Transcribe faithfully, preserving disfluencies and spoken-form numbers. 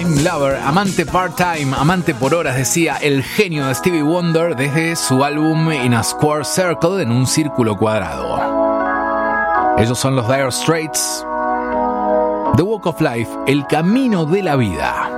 Time Lover, amante part-time, amante por horas, decía el genio de Stevie Wonder desde su álbum In a Square Circle, en un círculo cuadrado. Ellos son los Dire Straits. The Walk of Life, el camino de la vida.